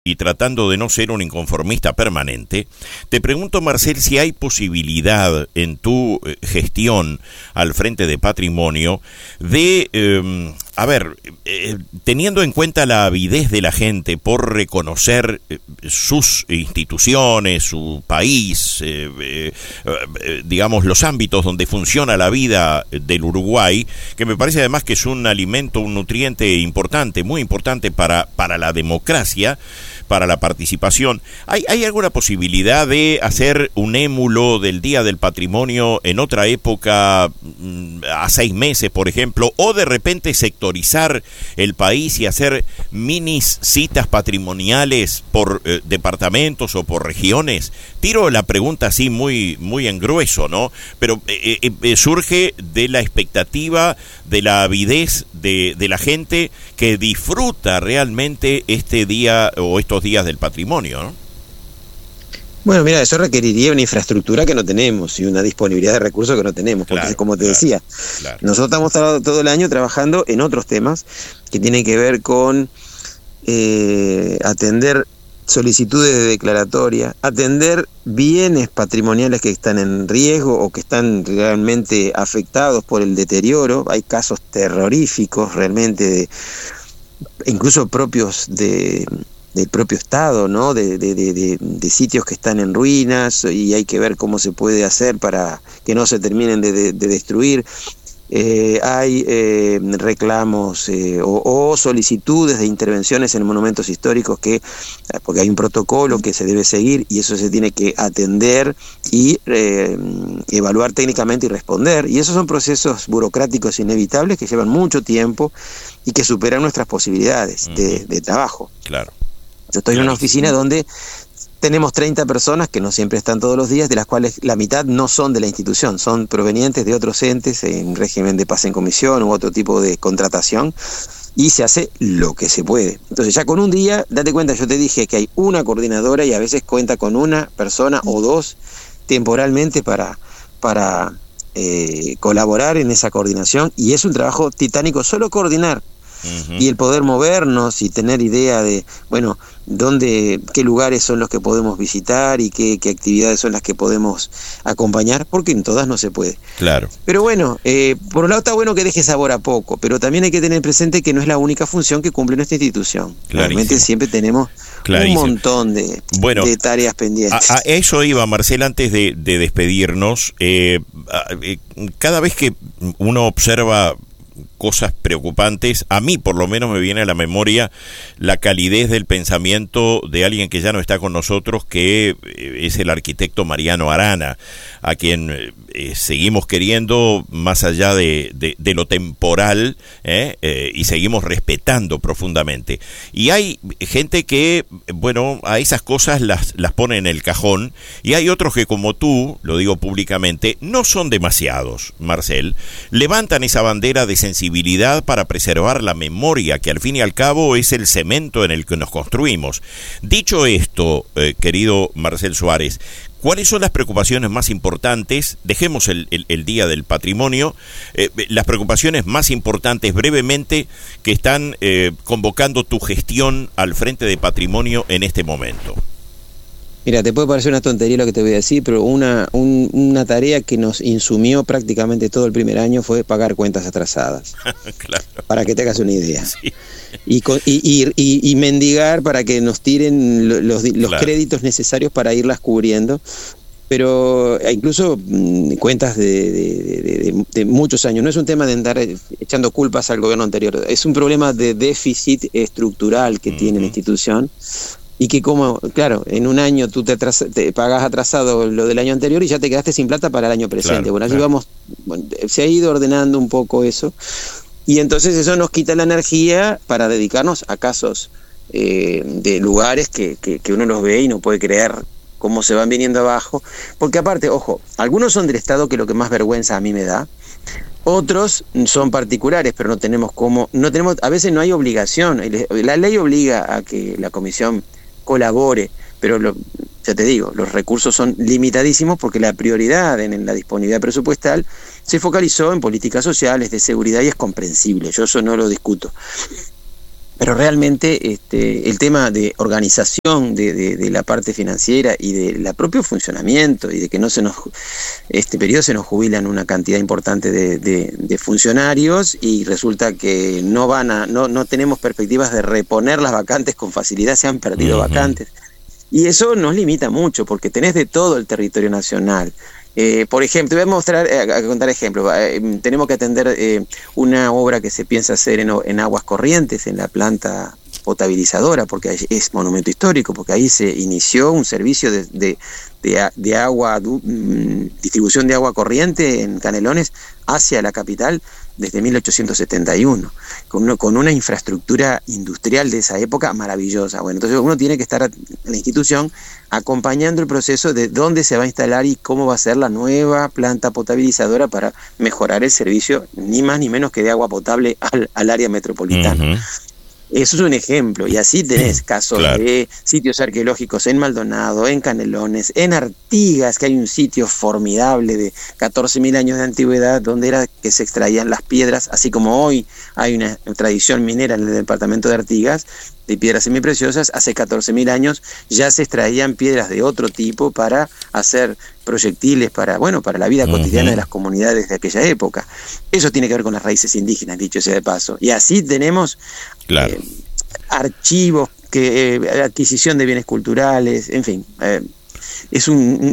y tratando de no ser un inconformista permanente, te pregunto, Marcel, si hay posibilidad en tu gestión al frente de Patrimonio de, teniendo en cuenta la avidez de la gente por reconocer sus instituciones, su país, digamos, los ámbitos donde funciona la vida del Uruguay, que me parece además que es un alimento, un nutriente importante, muy importante para la democracia, para la participación. ¿Hay alguna posibilidad de hacer un émulo del Día del Patrimonio en otra época, a 6 meses, por ejemplo, o de repente sectorizar el país y hacer minis citas patrimoniales por departamentos o por regiones? Tiro la pregunta así muy en grueso, ¿no? Pero surge de la expectativa, de la avidez de la gente que disfruta realmente este día o estos días del patrimonio, ¿no? Bueno, mira, eso requeriría una infraestructura que no tenemos y una disponibilidad de recursos que no tenemos, porque claro, como te decía, nosotros estamos todo el año trabajando en otros temas que tienen que ver con atender solicitudes de declaratoria, atender bienes patrimoniales que están en riesgo o que están realmente afectados por el deterioro. Hay casos terroríficos realmente, incluso propios del propio Estado, ¿no? De sitios que están en ruinas, y hay que ver cómo se puede hacer para que no se terminen de destruir. Hay reclamos o solicitudes de intervenciones en monumentos históricos porque hay un protocolo que se debe seguir y eso se tiene que atender y evaluar técnicamente y responder, y esos son procesos burocráticos inevitables que llevan mucho tiempo y que superan nuestras posibilidades de trabajo. Claro. Yo estoy en una oficina donde tenemos 30 personas que no siempre están todos los días, de las cuales la mitad no son de la institución, son provenientes de otros entes en régimen de pase en comisión u otro tipo de contratación, y se hace lo que se puede. Entonces ya con un día, date cuenta, yo te dije que hay una coordinadora y a veces cuenta con una persona o dos temporalmente para colaborar en esa coordinación, y es un trabajo titánico solo coordinar. Y el poder movernos y tener idea de, bueno, qué lugares son los que podemos visitar y qué actividades son las que podemos acompañar, porque en todas no se puede. Claro. Pero bueno, por un lado está bueno que deje sabor a poco, pero también hay que tener presente que no es la única función que cumple nuestra institución. Realmente siempre tenemos un montón de tareas pendientes. A eso iba, Marcel, antes de despedirnos. Cada vez que uno observa cosas preocupantes, a mí por lo menos me viene a la memoria la calidez del pensamiento de alguien que ya no está con nosotros, que es el arquitecto Mariano Arana, a quien seguimos queriendo más allá de lo temporal, y seguimos respetando profundamente. Y hay gente que, bueno, a esas cosas las pone en el cajón, y hay otros que, como tú, lo digo públicamente, no son demasiados, Marcel, levantan esa bandera de sensibilidad para preservar la memoria, que al fin y al cabo es el cemento en el que nos construimos. Dicho esto, querido Marcel Suárez, ¿cuáles son las preocupaciones más importantes? Dejemos el Día del Patrimonio, las preocupaciones más importantes brevemente que están convocando tu gestión al frente de Patrimonio en este momento. Mira, te puede parecer una tontería lo que te voy a decir, pero una tarea que nos insumió prácticamente todo el primer año fue pagar cuentas atrasadas. Claro. Para que te hagas una idea. Sí. Y mendigar para que nos tiren los claro. créditos necesarios para irlas cubriendo. Pero incluso cuentas de muchos años. No es un tema de andar echando culpas al gobierno anterior. Es un problema de déficit estructural que tiene la institución. Y que claro, en un año tú te pagas atrasado lo del año anterior y ya te quedaste sin plata para el año presente. Claro, se ha ido ordenando un poco eso, y entonces eso nos quita la energía para dedicarnos a casos de lugares que uno los ve y no puede creer cómo se van viniendo abajo, porque aparte, ojo, algunos son del Estado, que lo que más vergüenza a mí me da. Otros son particulares, pero a veces no hay obligación. La ley obliga a que la comisión colabore, pero ya te digo, los recursos son limitadísimos porque la prioridad en la disponibilidad presupuestal se focalizó en políticas sociales, de seguridad, y es comprensible, yo eso no lo discuto. Pero realmente el tema de organización de la parte financiera y de la propio funcionamiento, y de que no se nos este periodo se nos jubilan una cantidad importante de funcionarios, y resulta que no tenemos perspectivas de reponer las vacantes con facilidad, se han perdido vacantes. Y eso nos limita mucho, porque tenés de todo el territorio nacional. Por ejemplo, te voy a contar ejemplos. Tenemos que atender una obra que se piensa hacer en Aguas Corrientes, en la planta potabilizadora, porque es monumento histórico, porque ahí se inició un servicio de agua, distribución de agua corriente en Canelones hacia la capital desde 1871, con una infraestructura industrial de esa época maravillosa. Bueno, entonces uno tiene que estar en la institución acompañando el proceso de dónde se va a instalar y cómo va a ser la nueva planta potabilizadora para mejorar el servicio, ni más ni menos que de agua potable al área metropolitana. Eso es un ejemplo, y así tenés casos de sitios arqueológicos en Maldonado, en Canelones, en Artigas, que hay un sitio formidable de 14.000 años de antigüedad, donde era que se extraían las piedras, así como hoy hay una tradición minera en el departamento de Artigas, de piedras semipreciosas. Hace 14.000 años ya se extraían piedras de otro tipo para hacer proyectiles para la vida cotidiana de las comunidades de aquella época. Eso tiene que ver con las raíces indígenas, dicho sea de paso. Y así tenemos archivos, adquisición de bienes culturales, en fin. Es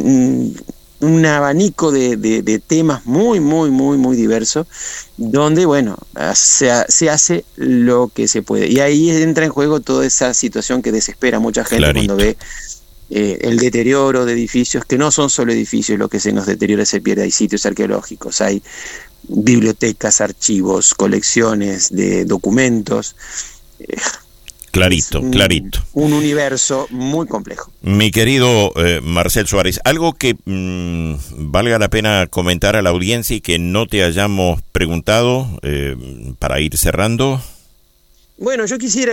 un abanico de temas muy, muy, muy, muy diverso, donde, se hace lo que se puede. Y ahí entra en juego toda esa situación que desespera a mucha gente cuando ve el deterioro de edificios, que no son solo edificios lo que se nos deteriora, se pierde. Hay sitios arqueológicos, hay bibliotecas, archivos, colecciones de documentos. Clarito. Un universo muy complejo. Mi querido Marcel Suárez, algo que valga la pena comentar a la audiencia y que no te hayamos preguntado para ir cerrando. Bueno, yo quisiera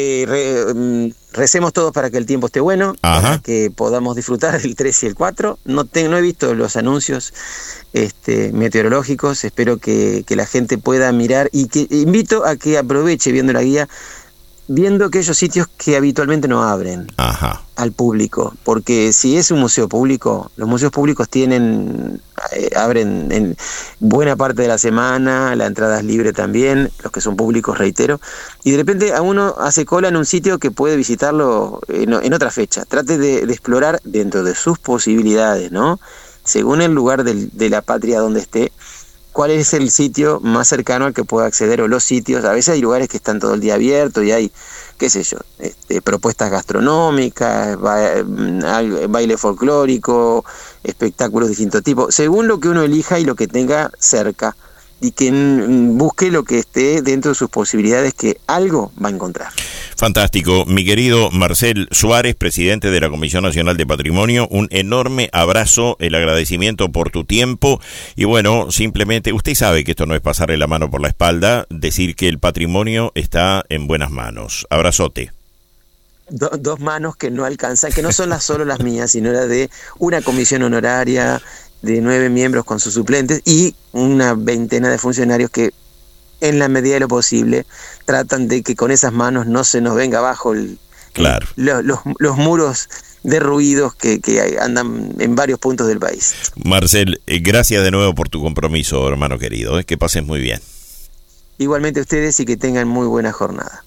que recemos todos para que el tiempo esté bueno, para que podamos disfrutar del 3 y el 4. No he visto los anuncios meteorológicos, espero que la gente pueda mirar, y que invito a que aproveche viendo la guía, viendo aquellos sitios que habitualmente no abren al público, porque si es un museo público, los museos públicos abren en buena parte de la semana, la entrada es libre también, los que son públicos, reitero, y de repente a uno hace cola en un sitio que puede visitarlo en otra fecha. Trate de explorar dentro de sus posibilidades, ¿no? Según el lugar de la patria donde esté, cuál es el sitio más cercano al que pueda acceder, o los sitios. A veces hay lugares que están todo el día abiertos y hay, propuestas gastronómicas, baile folclórico, espectáculos de distinto tipo, según lo que uno elija y lo que tenga cerca, y que busque lo que esté dentro de sus posibilidades, que algo va a encontrar. Fantástico. Mi querido Marcel Suárez, presidente de la Comisión Nacional de Patrimonio, un enorme abrazo, el agradecimiento por tu tiempo, y simplemente, usted sabe que esto no es pasarle la mano por la espalda, decir que el patrimonio está en buenas manos. Abrazote. Dos manos que no alcanzan, que no son solo las mías, sino las de una comisión honoraria de 9 miembros con sus suplentes y una veintena de funcionarios que, en la medida de lo posible, tratan de que con esas manos no se nos venga abajo los muros derruidos que andan en varios puntos del país. Marcel, gracias de nuevo por tu compromiso, hermano querido. Que pases muy bien. Igualmente ustedes, y que tengan muy buena jornada.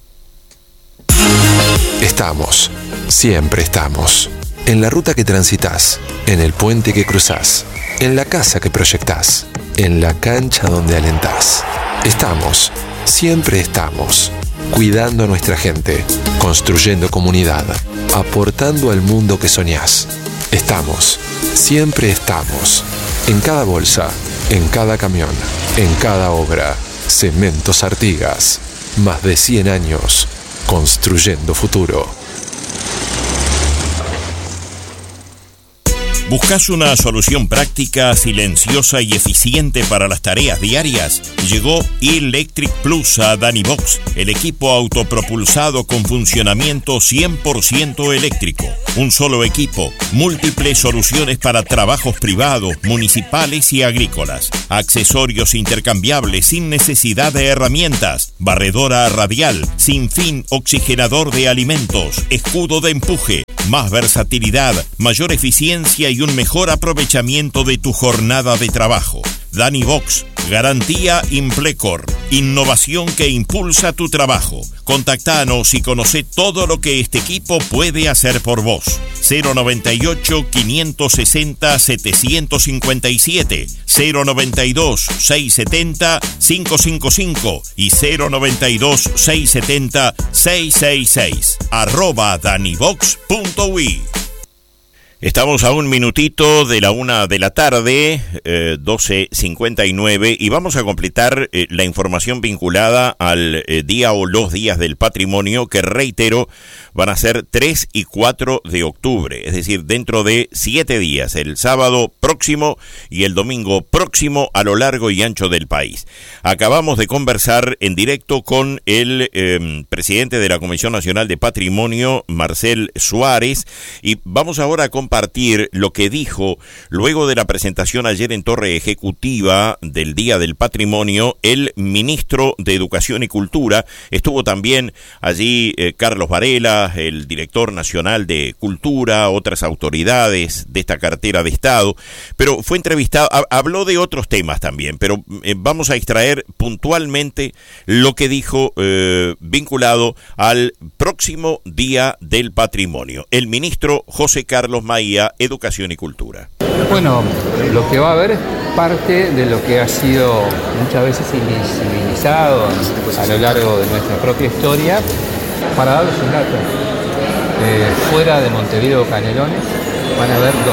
Siempre estamos. En la ruta que transitas, en el puente que cruzás, en la casa que proyectás, en la cancha donde alentás. Siempre estamos, cuidando a nuestra gente, construyendo comunidad, aportando al mundo que soñás. Siempre estamos, en cada bolsa, en cada camión, en cada obra. Cementos Artigas, más de 100 años, construyendo futuro. ¿Buscas una solución práctica, silenciosa y eficiente para las tareas diarias? Llegó Electric Plus a Danivox, el equipo autopropulsado con funcionamiento 100% eléctrico. un solo equipo, múltiples soluciones para trabajos privados, municipales y agrícolas, accesorios intercambiables sin necesidad de herramientas, barredora radial, sin fin oxigenador de alimentos, escudo de empuje, más versatilidad, mayor eficiencia y un mejor aprovechamiento de tu jornada de trabajo. Danivox, garantía Implecor, innovación que impulsa tu trabajo. Contactanos y conoce todo lo que este equipo puede hacer por vos. 098-560-757, 092-670-555 y 092-670-666. @danivox.ui. Estamos a un minutito de la 1 de la tarde, 12:59, y vamos a completar la información vinculada al día o los días del patrimonio, que reitero, van a ser 3 y 4 de octubre, es decir, dentro de 7 días, el sábado próximo y el domingo próximo a lo largo y ancho del país. Acabamos de conversar en directo con el presidente de la Comisión Nacional de Patrimonio, Marcel Suárez, y vamos ahora a compartir lo que dijo luego de la presentación ayer en Torre Ejecutiva del Día del Patrimonio el ministro de Educación y Cultura. Estuvo también allí Carlos Varela, el director nacional de Cultura, otras autoridades de esta cartera de Estado, pero fue entrevistado, habló de otros temas también, pero vamos a extraer puntualmente lo que dijo vinculado al próximo Día del Patrimonio. El ministro José Carlos Maía, Educación y Cultura. Bueno, lo que va a haber es parte de lo que ha sido muchas veces invisibilizado a lo largo de nuestra propia historia. Para darles un dato, fuera de Montevideo Canelones van a haber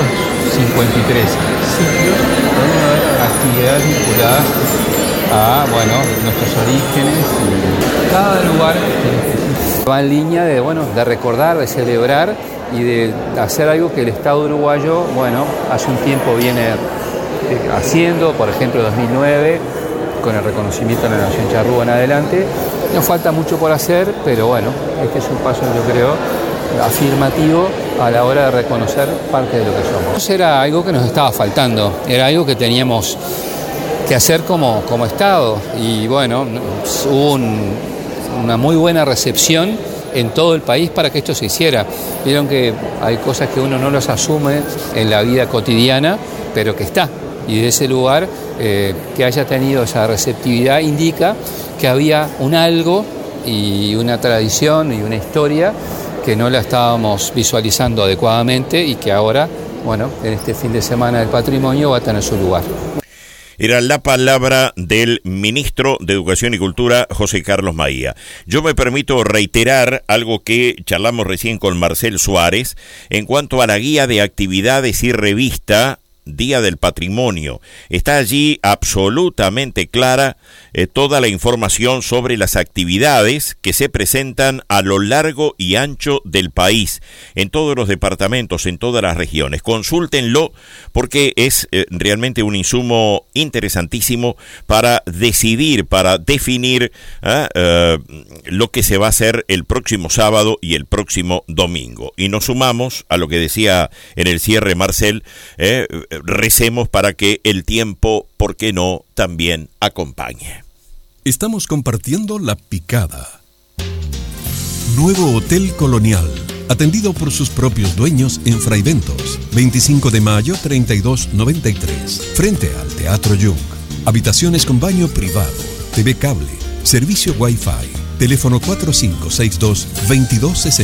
253 sitios donde va a haber actividades vinculadas a nuestros orígenes, y cada lugar va en línea de recordar, de celebrar y de hacer algo que el Estado uruguayo, hace un tiempo viene haciendo, por ejemplo, 2009, con el reconocimiento de la Nación Charrúa en adelante. Nos falta mucho por hacer, pero este es un paso, yo creo, afirmativo a la hora de reconocer parte de lo que somos. Era algo que nos estaba faltando, era algo que teníamos que hacer como Estado, y hubo una muy buena recepción en todo el país para que esto se hiciera. Vieron que hay cosas que uno no las asume en la vida cotidiana, pero que está. Y de ese lugar, que haya tenido esa receptividad indica que había un algo y una tradición y una historia que no la estábamos visualizando adecuadamente, y que ahora, en este fin de semana del patrimonio va a tener su lugar. Era la palabra del ministro de Educación y Cultura, José Carlos Maía. Yo me permito reiterar algo que charlamos recién con Marcel Suárez en cuanto a la guía de actividades y revista Día del Patrimonio. Está allí absolutamente clara toda la información sobre las actividades que se presentan a lo largo y ancho del país, en todos los departamentos, en todas las regiones. Consúltenlo porque es realmente un insumo interesantísimo para decidir, para definir lo que se va a hacer el próximo sábado y el próximo domingo. Y nos sumamos a lo que decía en el cierre Marcel, recemos para que el tiempo, ¿por qué no?, también acompañe. Estamos compartiendo La Picada. Nuevo Hotel Colonial, atendido por sus propios dueños en Fraiventos, 25 de mayo 3293, frente al Teatro Jung. Habitaciones con baño privado, TV cable, servicio Wi-Fi, teléfono 4562-2260.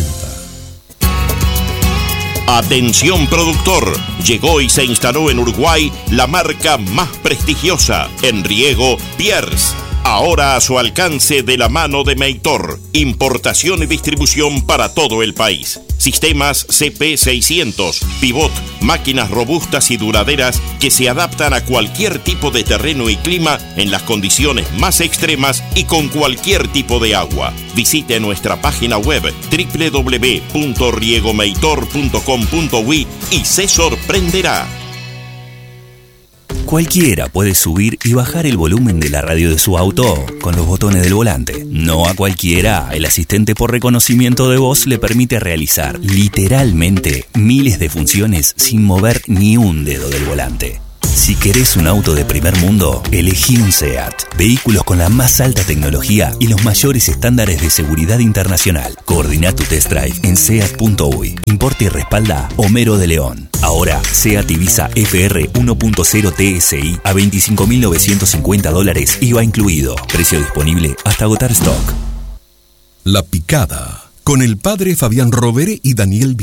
Atención productor, llegó y se instaló en Uruguay la marca más prestigiosa en riego, Pierce. Ahora a su alcance de la mano de Meitor. Importación y distribución para todo el país. Sistemas CP600, pivot, máquinas robustas y duraderas que se adaptan a cualquier tipo de terreno y clima en las condiciones más extremas y con cualquier tipo de agua. Visite nuestra página web www.riegomeitor.com.uy y se sorprenderá. Cualquiera puede subir y bajar el volumen de la radio de su auto con los botones del volante. No a cualquiera, el asistente por reconocimiento de voz le permite realizar literalmente miles de funciones sin mover ni un dedo del volante. Si querés un auto de primer mundo, elegí un SEAT. Vehículos con la más alta tecnología y los mayores estándares de seguridad internacional. Coordina tu test drive en SEAT.uy. Importa y respalda Homero de León. Ahora, SEAT Ibiza FR 1.0 TSI a $25.950 IVA incluido. Precio disponible hasta agotar stock. La Picada, con el padre Fabián Rovere y Daniel